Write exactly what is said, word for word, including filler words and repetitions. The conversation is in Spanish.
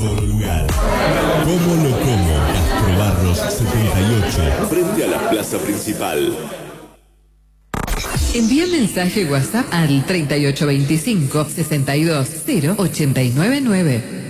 mejor lugar. Como lo como, Gastrobarros setenta y ocho, frente a la plaza principal. Envía mensaje WhatsApp al treinta y ocho veinticinco, sesenta y dos, cero, ochenta y nueve nueve.